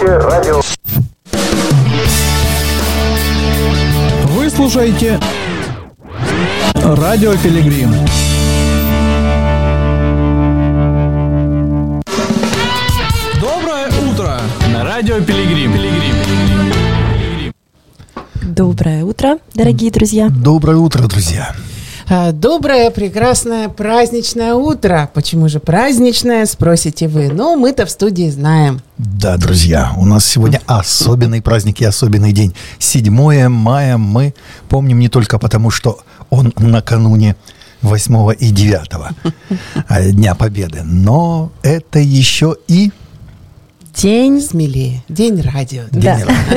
Настоящее радио. Вы слушаете Радио Пилигрим. Доброе утро на Радио Пилигрим. Доброе утро, дорогие друзья. Доброе утро, друзья. Доброе, прекрасное, праздничное утро. Почему же праздничное, спросите вы? Но мы-то в студии знаем. Да, друзья, у нас сегодня особенный праздник и особенный день. 7 мая мы помним не только потому, что он накануне 8 и 9 Дня Победы, но это еще и... День смелее, день радио. Да.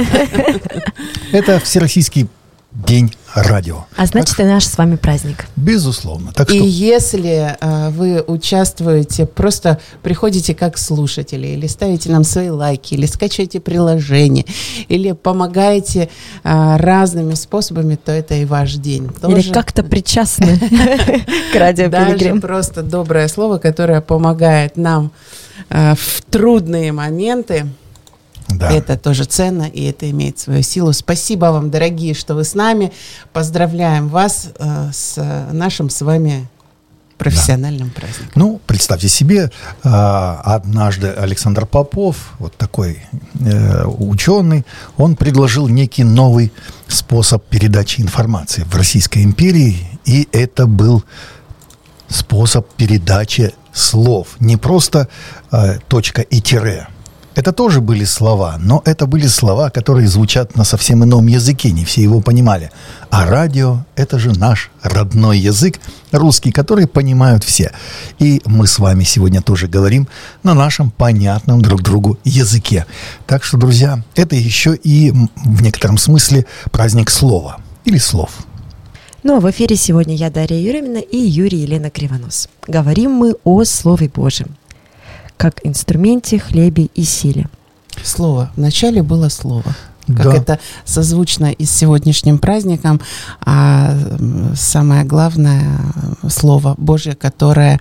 Это Всероссийский день радио. А значит, и наш с вами праздник. Безусловно. Так И что... если вы участвуете, просто приходите как слушатели, или ставите нам свои лайки, или скачиваете приложение, или помогаете разными способами, то это и ваш день. Или как-то причастны к Радио Пилигрим. Даже просто доброе слово, которое помогает нам в трудные моменты. Да. Это тоже ценно, и это имеет свою силу. Спасибо вам, дорогие, что вы с нами. Поздравляем вас с нашим с вами профессиональным праздником. Ну, представьте себе, однажды Александр Попов, вот такой ученый, он предложил некий новый способ передачи информации в Российской империи, и это был способ передачи слов, не просто точка и тире. Это тоже были слова, но это были слова, которые звучат на совсем ином языке, не все его понимали. А радио – это же наш родной язык, русский, который понимают все. И мы с вами сегодня тоже говорим на нашем понятном друг другу языке. Так что, друзья, это еще и в некотором смысле праздник слова или слов. Ну, а в эфире сегодня я, Дарья Юрьевна, и Юрий Елена Кривонос. Говорим мы о Слове Божьем, как инструменте, хлебе и силе. Слово. Вначале было слово. Как Да. это созвучно и с сегодняшним праздником. А самое главное слово Божье, которое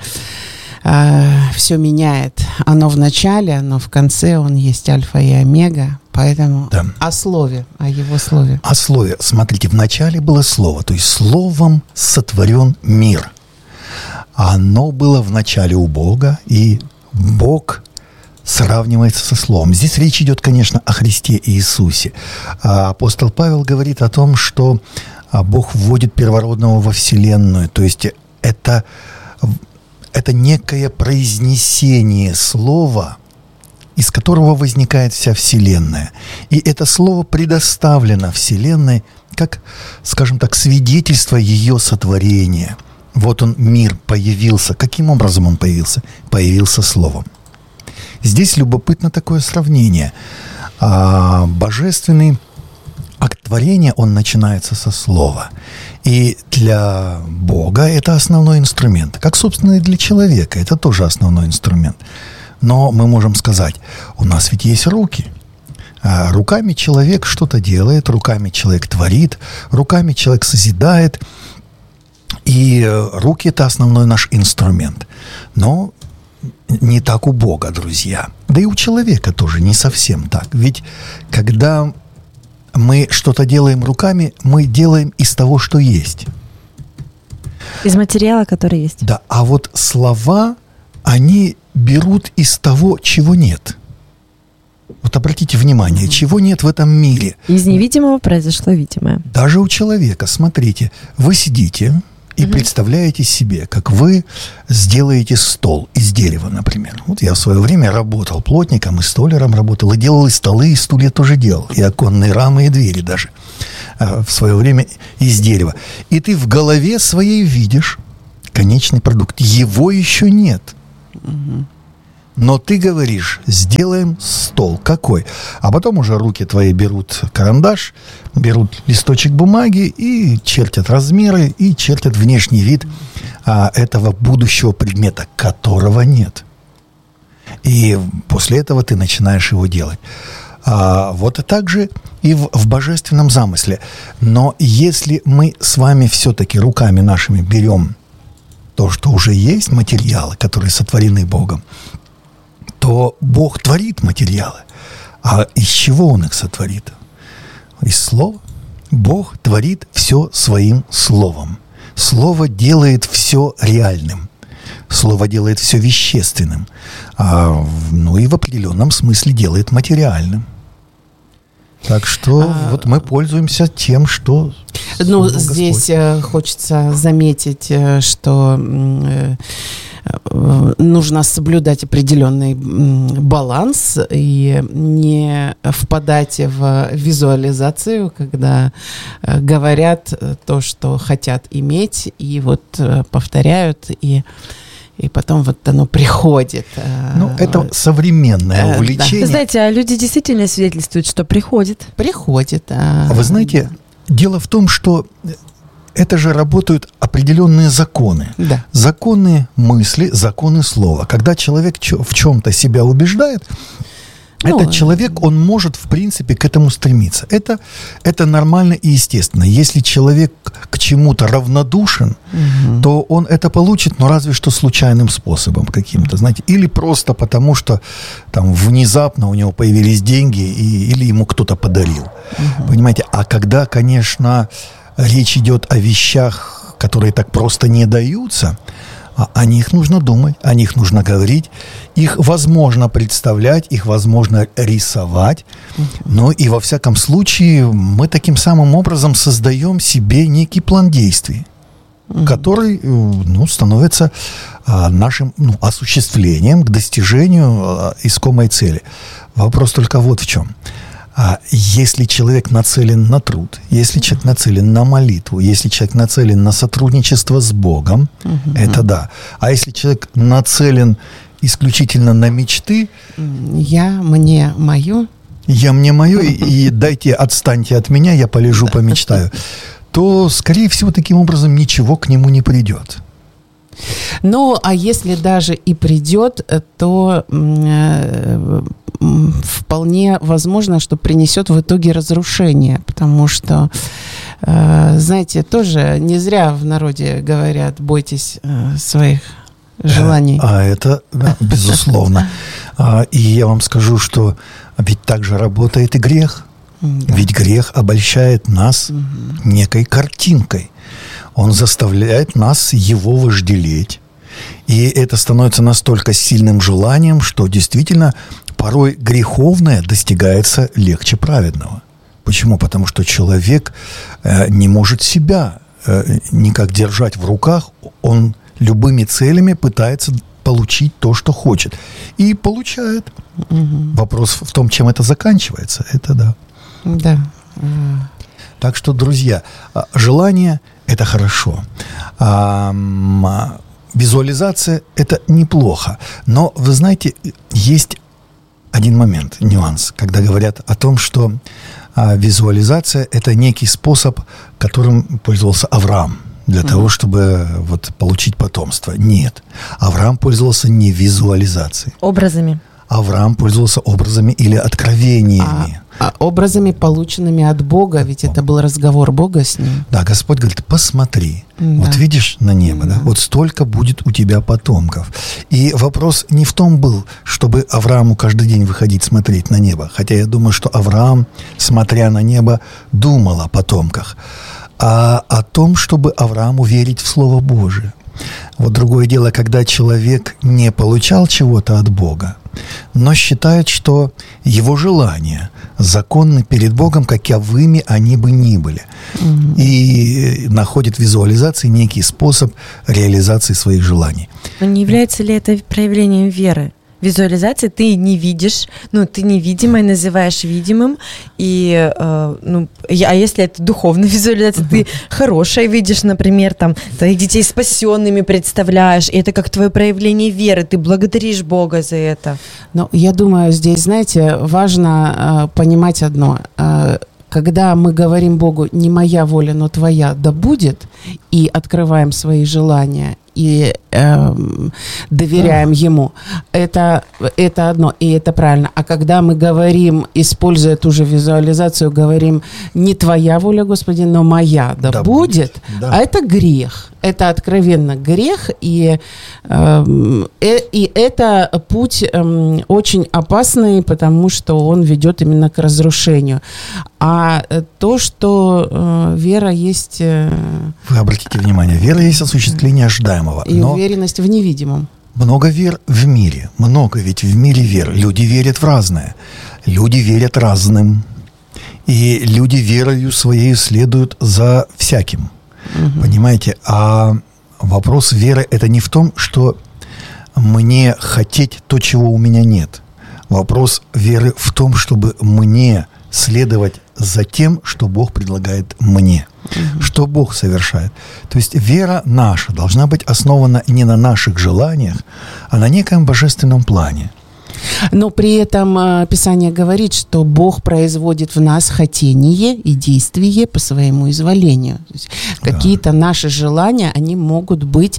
все меняет. Оно в начале, но в конце он есть альфа и омега. Поэтому Да. о слове, о его слове. О слове. Смотрите, в начале было слово, то есть словом сотворен мир. Оно было в начале у Бога, и Бог сравнивается со словом. Здесь речь идет, конечно, о Христе Иисусе. Апостол Павел говорит о том, что Бог вводит первородного во вселенную. То есть это некое произнесение слова, из которого возникает вся вселенная. И это слово предоставлено вселенной как, скажем так, свидетельство ее сотворения. Вот он, мир, появился. Каким образом он появился? Появился словом. Здесь любопытно такое сравнение. Божественный акт творения, он начинается со слова. И для Бога это основной инструмент. Как, собственно, и для человека. Это тоже основной инструмент. Но мы можем сказать, у нас ведь есть руки. Руками человек что-то делает, руками человек творит, руками человек созидает. И руки – это основной наш инструмент. Но не так у Бога, друзья. Да и у человека тоже не совсем так. Ведь когда мы что-то делаем руками, мы делаем из того, что есть. Из материала, который есть. Да, а вот слова, они берут из того, чего нет. Вот обратите внимание, чего нет в этом мире. Из невидимого произошло видимое. Даже у человека, смотрите, вы сидите и представляете себе, как вы сделаете стол из дерева, например. Вот я в свое время работал плотником и столяром работал, и делал и столы, и стулья тоже делал, и оконные рамы, и двери даже в свое время из дерева. И ты в голове своей видишь конечный продукт. Его еще нет. Но ты говоришь, сделаем стол. Какой? А потом уже руки твои берут карандаш, берут листочек бумаги и чертят размеры, и чертят внешний вид этого будущего предмета, которого нет. И после этого ты начинаешь его делать. Вот и так же и в божественном замысле. Но если мы с вами все-таки руками нашими берем то, что уже есть, материалы, которые сотворены Богом, то Бог творит материалы. А из чего Он их сотворит? Из слова. Бог творит все своим словом. Слово делает все реальным. Слово делает все вещественным. Ну и в определенном смысле делает материальным. Так что вот мы пользуемся тем, что... Ну, здесь хочется заметить, что нужно соблюдать определенный баланс и не впадать в визуализацию, когда говорят то, что хотят иметь, и вот повторяют, и потом вот оно приходит. Ну, это современное увлечение. Вы знаете, а люди действительно свидетельствуют, что приходит. Приходит. Вы знаете, дело в том, что это же работают определенные законы. Да. Законы мысли, законы слова. Когда человек в чем-то себя убеждает, этот человек, он может, в принципе, к этому стремиться. Это нормально и естественно. Если человек к чему-то равнодушен, то он это получит, но разве что случайным способом каким-то, знаете. Или просто потому, что там внезапно у него появились деньги, или ему кто-то подарил. Понимаете? А когда, конечно, речь идет о вещах, которые так просто не даются, о них нужно думать, о них нужно говорить, их возможно представлять, их возможно рисовать, но и во всяком случае мы таким самым образом создаем себе некий план действий, который становится нашим осуществлением к достижению искомой цели. Вопрос только вот в чем. Если человек нацелен на труд, если человек нацелен на молитву, если человек нацелен на сотрудничество с Богом, это да. А если человек нацелен исключительно на мечты... Я мне мою, и отстаньте от меня, я полежу, помечтаю, то, скорее всего, таким образом ничего к нему не придет. Ну, а если даже и придет, то вполне возможно, что принесет в итоге разрушение, потому что, знаете, тоже не зря в народе говорят: бойтесь своих желаний. Это, да, безусловно. И я вам скажу, что ведь так же работает и грех. Да. Ведь грех обольщает нас некой картинкой. Он заставляет нас его вожделеть. И это становится настолько сильным желанием, что действительно порой греховное достигается легче праведного. Почему? Потому что человек не может себя никак держать в руках. Он любыми целями пытается получить то, что хочет. И получает. Вопрос в том, чем это заканчивается. Это да. Да. Так что, друзья, желание – это хорошо. Визуализация – это неплохо. Но, вы знаете, есть один момент, нюанс, когда говорят о том, что визуализация – это некий способ, которым пользовался Авраам для того, чтобы получить потомство. Нет. Авраам пользовался не визуализацией. Образами. Авраам пользовался образами или откровениями. Образами, полученными от Бога, ведь это был разговор Бога с ним. Да, Господь говорит: посмотри, вот видишь на небо, да? Вот столько будет у тебя потомков. И вопрос не в том был, чтобы Аврааму каждый день выходить смотреть на небо, хотя я думаю, что Авраам, смотря на небо, думал о потомках, а о том, чтобы Аврааму верить в Слово Божие. Вот другое дело, когда человек не получал чего-то от Бога, но считает, что его желания законны перед Богом, каковыми они бы ни были. И находит в визуализации некий способ реализации своих желаний. Но не является ли это проявлением веры? Визуализация ты не видишь, ты невидимое называешь видимым, а если это духовная визуализация, ты хорошее видишь, например, там, твоих детей спасенными представляешь, и это как твое проявление веры, ты благодаришь Бога за это. Ну, я думаю, здесь, знаете, важно понимать одно. Когда мы говорим Богу: не моя воля, но твоя да будет, и открываем свои желания, и доверяем Ему. Это одно, и это правильно. А когда мы говорим, используя ту же визуализацию, говорим: не твоя воля, Господи, но моя да будет, да. А это грех. Это откровенно грех, и это путь очень опасный, потому что он ведет именно к разрушению. А то, что вера есть... Вы обратите внимание, вера есть осуществление ожидаемого. И уверенность в невидимом. Много вер в мире, много ведь в мире вер. Люди верят в разное, люди верят разным, и люди верою своей следуют за всяким. Понимаете? А вопрос веры – это не в том, что мне хотеть то, чего у меня нет. Вопрос веры в том, чтобы мне следовать за тем, что Бог предлагает мне, что Бог совершает. То есть вера наша должна быть основана не на наших желаниях, а на неком божественном плане. Но при этом Писание говорит, что Бог производит в нас хотение и действие по своему изволению. То есть какие-то наши желания, они могут быть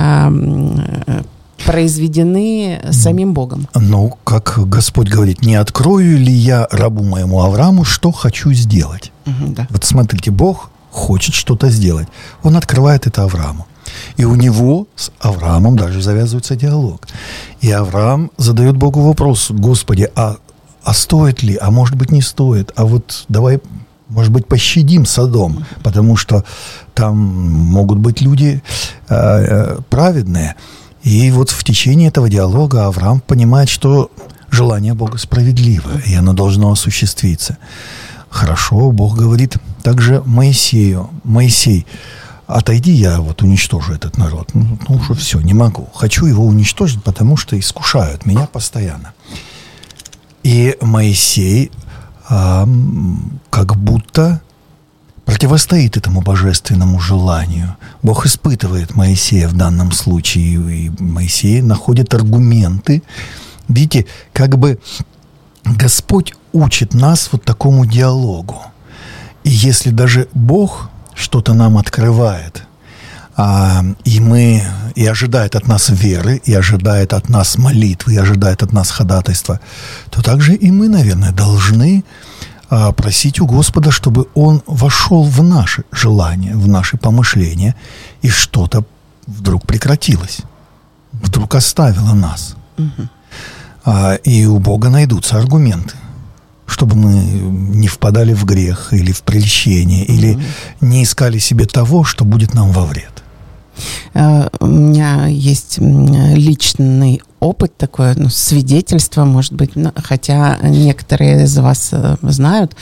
произведены самим Богом. Ну, как Господь говорит: не открою ли я рабу моему Аврааму, что хочу сделать? Да. Вот смотрите, Бог хочет что-то сделать. Он открывает это Аврааму. И у него с Авраамом даже завязывается диалог. И Авраам задает Богу вопрос: Господи, а стоит ли, а может быть не стоит, а вот давай, может быть, пощадим Содом, потому что там могут быть люди праведные. И вот в течение этого диалога Авраам понимает, что желание Бога справедливое, и оно должно осуществиться. Хорошо, Бог говорит также Моисею: Моисей, отойди, я вот уничтожу этот народ. Ну уже все, не могу. Хочу его уничтожить, потому что искушают меня постоянно. И Моисей как будто противостоит этому божественному желанию. Бог испытывает Моисея в данном случае, и Моисей находит аргументы. Видите, как бы Господь учит нас вот такому диалогу. И если даже Бог что-то нам открывает, и ожидает от нас веры, и ожидает от нас молитвы, и ожидает от нас ходатайства, то также и мы, наверное, должны просить у Господа, чтобы Он вошел в наши желания, в наши помышления, и что-то вдруг прекратилось, вдруг оставило нас. И у Бога найдутся аргументы, чтобы мы не впадали в грех или в прельщение, или не искали себе того, что будет нам во вред. У меня есть личный опыт такое, свидетельство, может быть, хотя некоторые из вас знают.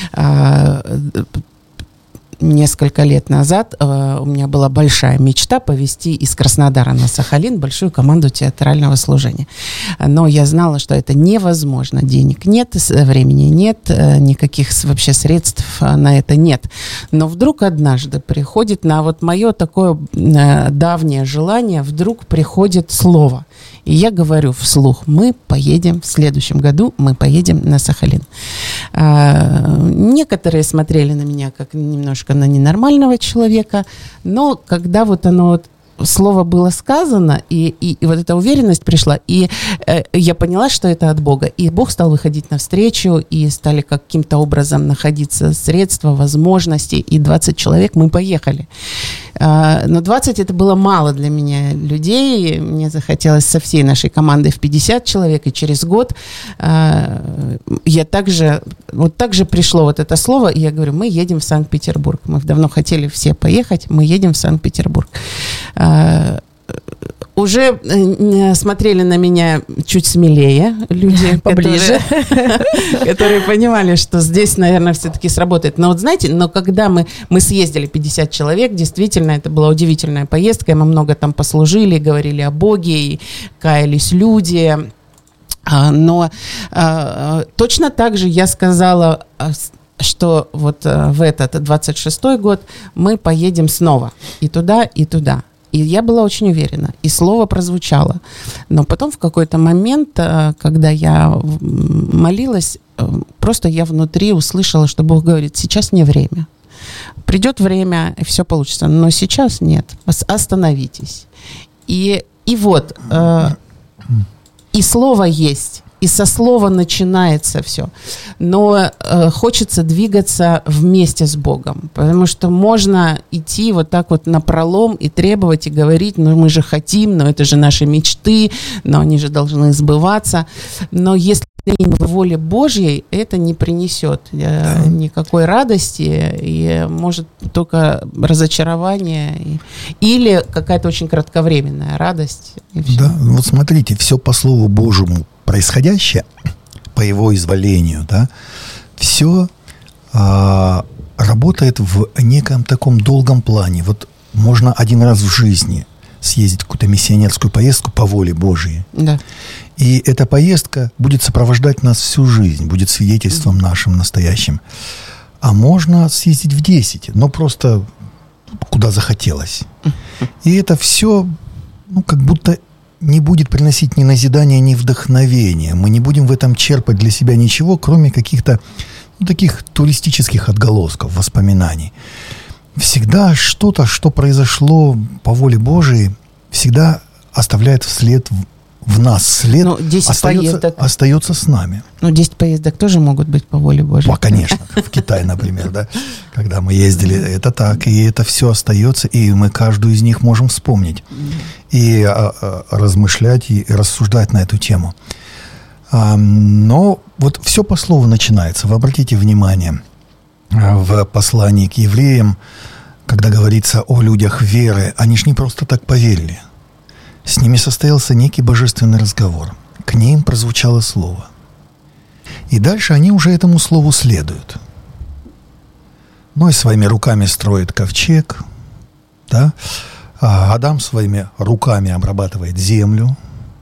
Несколько лет назад у меня была большая мечта повести из Краснодара на Сахалин большую команду театрального служения. Но я знала, что это невозможно. Денег нет, времени нет, никаких вообще средств на это нет. Но вдруг однажды приходит на вот мое такое давнее желание, вдруг приходит слово. И я говорю вслух: мы поедем в следующем году, мы поедем на Сахалин. Некоторые смотрели на меня как немножко на ненормального человека, но когда вот оно слово было сказано, и вот эта уверенность пришла, и я поняла, что это от Бога. И Бог стал выходить навстречу, и стали каким-то образом находиться средства, возможности, и 20 человек мы поехали. Но 20 это было мало для меня людей. Мне захотелось со всей нашей командой в 50 человек, и через год я также пришло вот это слово, и я говорю: мы едем в Санкт-Петербург. Мы давно хотели все поехать, мы едем в Санкт-Петербург. Уже смотрели на меня чуть смелее люди, поближе, которые понимали, что здесь, наверное, все-таки сработает. Но вот знаете, когда мы съездили 50 человек, действительно, это была удивительная поездка, и мы много там послужили, говорили о Боге, и каялись люди. Но точно так же я сказала, что вот в этот 26-й год мы поедем снова и туда, и туда. И я была очень уверена, и слово прозвучало. Но потом в какой-то момент, когда я молилась, просто я внутри услышала, что Бог говорит: сейчас не время. Придет время, и все получится. Но сейчас нет. Остановитесь. И вот, и слово есть, и со слова начинается все. Но хочется двигаться вместе с Богом, потому что можно идти вот так вот напролом и требовать, и говорить, ну мы же хотим, но это же наши мечты, но они же должны сбываться. Но если в воле Божьей, это не принесет никакой радости, и может только разочарование, или какая-то очень кратковременная радость. Да, вот смотрите, все по Слову Божьему происходящее, по Его изволению, да, все работает в неком таком долгом плане. Вот можно один раз в жизни съездить в какую-то миссионерскую поездку по воле Божьей. Да. И эта поездка будет сопровождать нас всю жизнь, будет свидетельством нашим настоящим. А можно съездить в 10, но просто куда захотелось. И это все, как будто не будет приносить ни назидания, ни вдохновения. Мы не будем в этом черпать для себя ничего, кроме каких-то таких туристических отголосков, воспоминаний. Всегда что-то, что произошло по воле Божией, всегда оставляет вслед в нас. След остается с нами. 10 поездок тоже могут быть по воле Божией. Конечно. В Китай, например, да. Когда мы ездили, это так. И это все остается, и мы каждую из них можем вспомнить. И размышлять, и рассуждать на эту тему. Но вот все по слову начинается. Вы обратите внимание, в послании к евреям, когда говорится о людях веры, они ж не просто так поверили. С ними состоялся некий божественный разговор. К ним прозвучало слово. И дальше они уже этому слову следуют. Ной своими руками строит ковчег, да? Адам своими руками обрабатывает землю.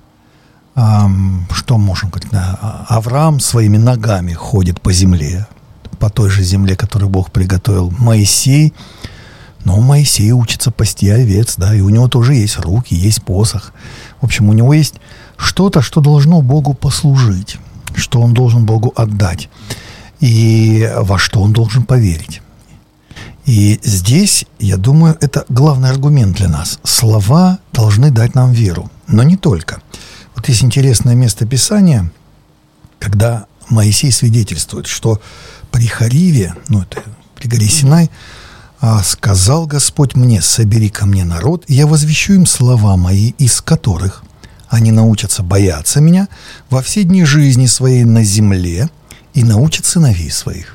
Что можем говорить? Авраам своими ногами ходит по земле, по той же земле, которую Бог приготовил. Моисей учится пасти овец, да, и у него тоже есть руки, есть посох. В общем, у него есть что-то, что должно Богу послужить, что он должен Богу отдать, и во что он должен поверить. И здесь, я думаю, это главный аргумент для нас. Слова должны дать нам веру, но не только. Вот есть интересное место Писания, когда Моисей свидетельствует, что при Хариве, это при горе Синай, сказал Господь мне: собери ко мне народ, и я возвещу им слова мои, из которых они научатся бояться меня во все дни жизни своей на земле и научат сыновей своих.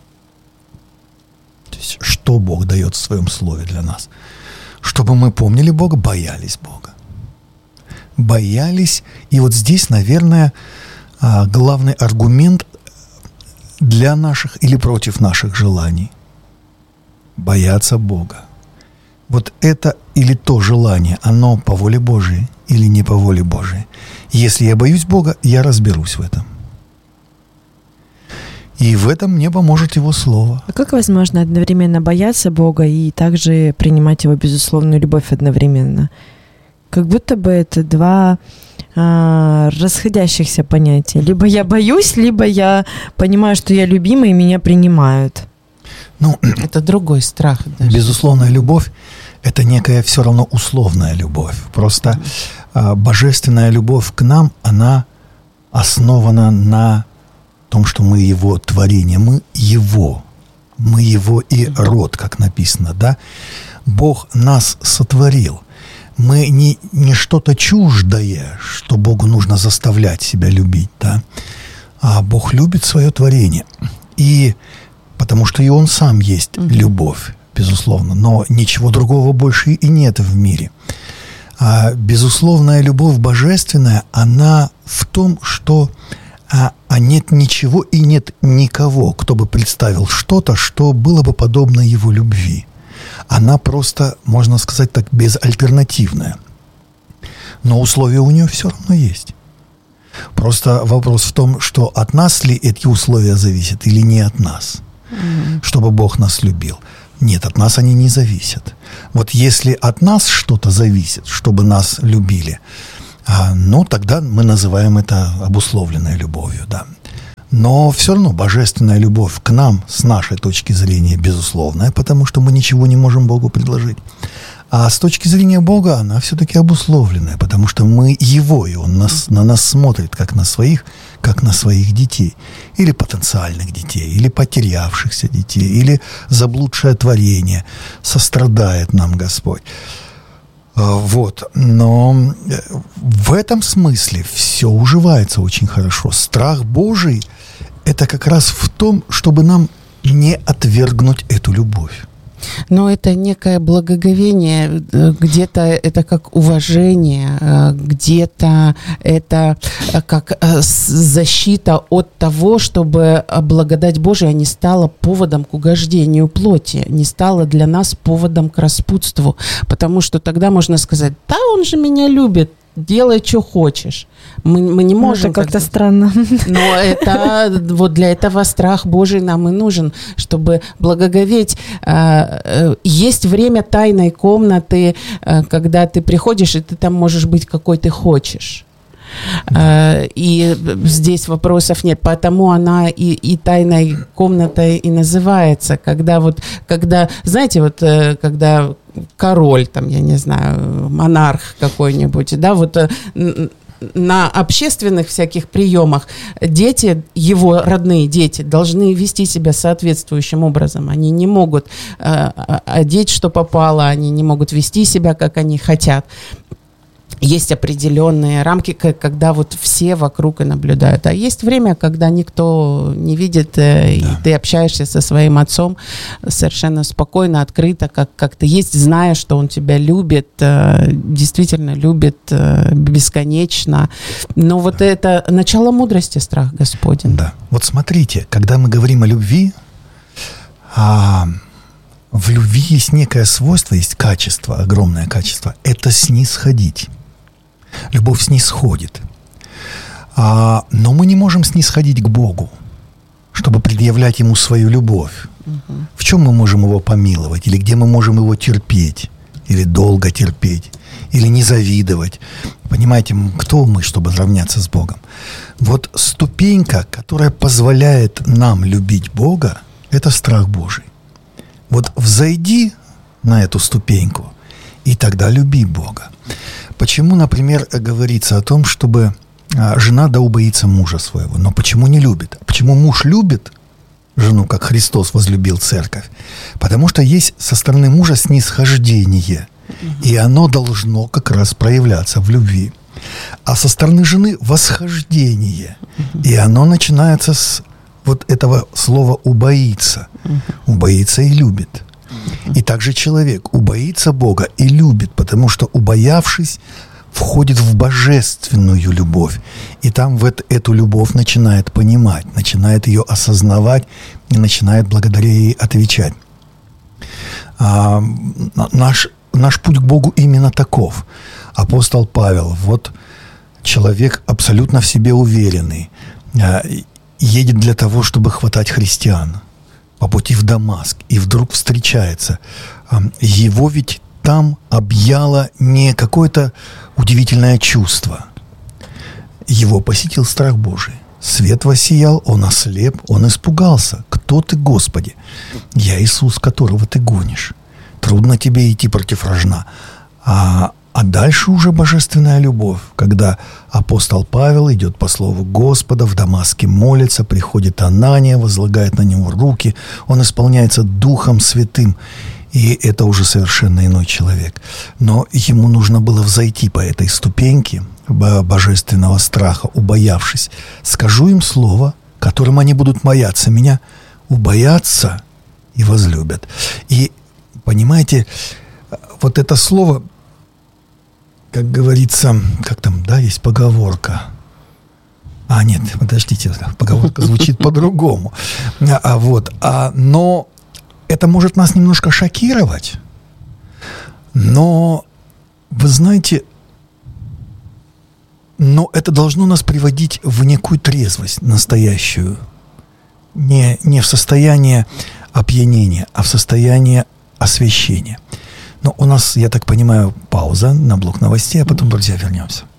То есть, что Бог дает в своем слове для нас? Чтобы мы помнили Бога, боялись Бога. Боялись, и вот здесь, наверное, главный аргумент для наших или против наших желаний. Бояться Бога. Вот это или то желание, оно по воле Божией или не по воле Божией. Если я боюсь Бога, я разберусь в этом. И в этом мне поможет Его Слово. А как возможно одновременно бояться Бога и также принимать Его безусловную любовь одновременно? Как будто бы это два расходящихся понятия. Либо я боюсь, либо я понимаю, что я любима и меня принимают. Это другой страх. Даже. Безусловная любовь – это некая все равно условная любовь. Просто божественная любовь к нам, она основана на том, что мы Его творение, мы Его и род, как написано, да? Бог нас сотворил. Мы не что-то чуждое, что Богу нужно заставлять себя любить, да? А Бог любит свое творение. И потому что и Он сам есть любовь, безусловно. Но ничего другого больше и нет в мире. А безусловная любовь божественная, она в том, что нет ничего и нет никого, кто бы представил что-то, что было бы подобно Его любви. Она просто, можно сказать так, безальтернативная. Но условия у нее все равно есть. Просто вопрос в том, что от нас ли эти условия зависят или не от нас. Чтобы Бог нас любил. Нет, от нас они не зависят. Вот если от нас что-то зависит, чтобы нас любили, тогда мы называем это обусловленной любовью, да. Но все равно божественная любовь к нам, с нашей точки зрения, безусловная, потому что мы ничего не можем Богу предложить. А с точки зрения Бога она все-таки обусловленная, потому что мы Его, и Он на нас смотрит как на своих детей, или потенциальных детей, или потерявшихся детей, или заблудшее творение. Сострадает нам Господь. Вот. Но в этом смысле все уживается очень хорошо. Страх Божий – это как раз в том, чтобы нам не отвергнуть эту любовь. Но это некое благоговение, где-то это как уважение, где-то это как защита от того, чтобы благодать Божия не стала поводом к угождению плоти, не стала для нас поводом к распутству, потому что тогда можно сказать: да, он же меня любит, делай, что хочешь. Мы не можем... Это как-то странно. Но это вот для этого страх Божий нам и нужен, чтобы благоговеть. Есть время тайной комнаты, когда ты приходишь, и ты там можешь быть какой ты хочешь. И здесь вопросов нет, потому она и тайной комнатой и называется, когда, знаете, когда король, там, я не знаю, монарх какой-нибудь, да, вот на общественных всяких приемах дети, его родные дети, должны вести себя соответствующим образом. Они не могут одеть, что попало, они не могут вести себя, как они хотят. Есть определенные рамки, когда вот все вокруг и наблюдают. А есть время, когда никто не видит, и ты общаешься со своим отцом совершенно спокойно, открыто, как ты есть, зная, что он тебя любит, действительно любит бесконечно. Но вот это начало мудрости, страх Господень. Да. Вот смотрите, когда мы говорим о любви, в любви есть некое свойство, есть качество, огромное качество. Это снисходить. Любовь снисходит. Но мы не можем снисходить к Богу, чтобы предъявлять Ему свою любовь. В чем мы можем Его помиловать? Или где мы можем Его терпеть? Или долго терпеть? Или не завидовать? Понимаете, кто мы, чтобы равняться с Богом? Вот ступенька, которая позволяет нам любить Бога, это страх Божий. Вот взойди на эту ступеньку, и тогда люби Бога. Почему, например, говорится о том, чтобы жена да убоится мужа своего, но почему не любит? Почему муж любит жену, как Христос возлюбил церковь? Потому что есть со стороны мужа снисхождение, и оно должно как раз проявляться в любви. А со стороны жены восхождение, и оно начинается с вот этого слова «убоится». Убоится и любит. И также человек убоится Бога и любит, потому что, убоявшись, входит в божественную любовь. И там в эту любовь начинает понимать, начинает ее осознавать и начинает благодаря ей отвечать. Наш путь к Богу именно таков. Апостол Павел, вот человек абсолютно в себе уверенный, едет для того, чтобы хватать христиан по пути в Дамаск, и вдруг встречается. Его ведь там объяло не какое-то удивительное чувство. Его посетил страх Божий. Свет воссиял, он ослеп, он испугался. «Кто ты, Господи?» «Я Иисус, которого ты гонишь. Трудно тебе идти против рожна». А дальше уже божественная любовь, когда апостол Павел идет по слову Господа, в Дамаске молится, приходит Анания, возлагает на него руки, он исполняется Духом Святым, и это уже совершенно иной человек. Но ему нужно было взойти по этой ступеньке божественного страха, убоявшись. Скажу им слово, которым они будут бояться меня, убоятся и возлюбят. И, понимаете, вот это слово... Как говорится, как там, да, есть поговорка. Нет, подождите, поговорка звучит по-другому. Но это может нас немножко шокировать. Но, вы знаете, но это должно нас приводить в некую трезвость настоящую. Не в состояние опьянения, а в состояние освящения. Но у нас, я так понимаю, пауза на блок новостей, а потом, друзья, вернемся.